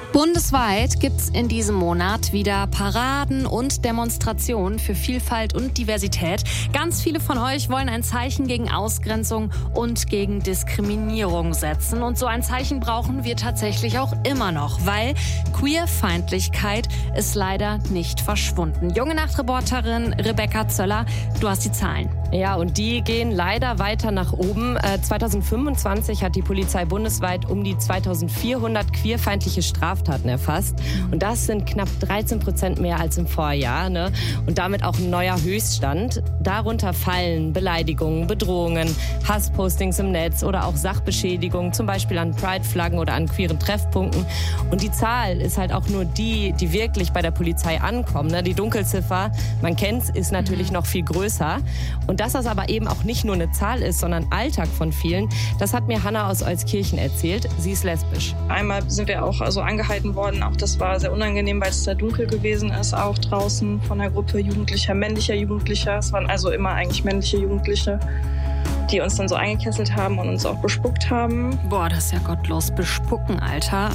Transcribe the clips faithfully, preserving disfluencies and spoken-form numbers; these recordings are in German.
Bundesweit gibt's in diesem Monat wieder Paraden und Demonstrationen für Vielfalt und Diversität. Ganz viele von euch wollen ein Zeichen gegen Ausgrenzung und gegen Diskriminierung setzen. Und so ein Zeichen brauchen wir tatsächlich auch immer noch, weil Queerfeindlichkeit ist leider nicht verschwunden. Junge Nacht-Reporterin Rebecca Zöller, du hast die Zahlen. Ja, und die gehen leider weiter nach oben. Äh, zweitausendfünfundzwanzig hat die Polizei bundesweit um die zweitausendvierhundert queerfeindliche Straftaten erfasst. Und das sind knapp dreizehn Prozent mehr als im Vorjahr, ne? Und damit auch ein neuer Höchststand. Darunter fallen Beleidigungen, Bedrohungen, Hasspostings im Netz oder auch Sachbeschädigungen, zum Beispiel an Pride-Flaggen oder an queeren Treffpunkten. Und die Zahl ist halt auch nur die, die wirklich bei der Polizei ankommen, ne? Die Dunkelziffer, man kennt's, ist natürlich noch viel größer. Und dass das aber eben auch nicht nur eine Zahl ist, sondern Alltag von vielen, das hat mir Hanna aus Euskirchen erzählt. Sie ist lesbisch. Einmal sind wir auch also angehalten worden. Auch das war sehr unangenehm, weil es sehr dunkel gewesen ist, auch draußen von einer Gruppe Jugendlicher, männlicher Jugendlicher. Es waren also immer eigentlich männliche Jugendliche, die uns dann so eingekesselt haben und uns auch bespuckt haben. Boah, das ist ja gottlos. Bespucken, Alter.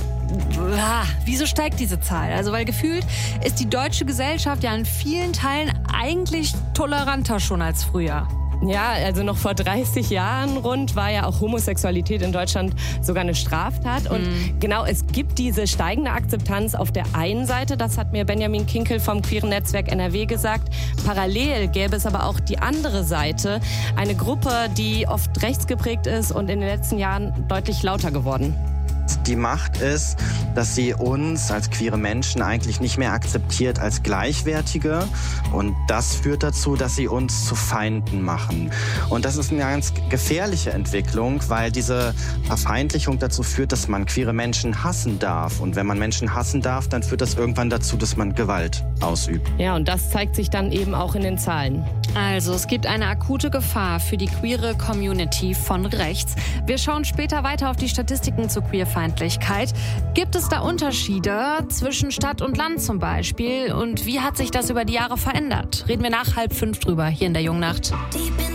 Ah, wieso steigt diese Zahl? Also weil gefühlt ist die deutsche Gesellschaft ja in vielen Teilen eigentlich toleranter schon als früher. Ja, also noch vor dreißig Jahren rund war ja auch Homosexualität in Deutschland sogar eine Straftat. Und mm. genau, es gibt diese steigende Akzeptanz auf der einen Seite, das hat mir Benjamin Kinkel vom Queeren Netzwerk N R W gesagt. Parallel gäbe es aber auch die andere Seite, eine Gruppe, die oft rechtsgeprägt ist und in den letzten Jahren deutlich lauter geworden. Die Macht ist, dass sie uns als queere Menschen eigentlich nicht mehr akzeptiert als Gleichwertige. Und das führt dazu, dass sie uns zu Feinden machen. Und das ist eine ganz gefährliche Entwicklung, weil diese Verfeindlichung dazu führt, dass man queere Menschen hassen darf. Und wenn man Menschen hassen darf, dann führt das irgendwann dazu, dass man Gewalt ausübt. Ja, und das zeigt sich dann eben auch in den Zahlen. Also, es gibt eine akute Gefahr für die queere Community von rechts. Wir schauen später weiter auf die Statistiken zur Queerfeindlichkeit. Gibt es da Unterschiede zwischen Stadt und Land zum Beispiel? Und wie hat sich das über die Jahre verändert? Reden wir nach halb fünf drüber hier in der Jungnacht.